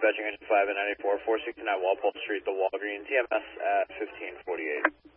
dispatching engine 5 and 94, 469 Walpole Street, the Walgreens, EMS at 1548.